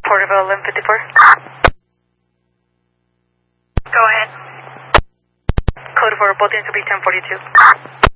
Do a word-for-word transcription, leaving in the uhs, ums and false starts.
Porterville, eleven fifty-four. Go ahead. Code for both units will be ten forty-two.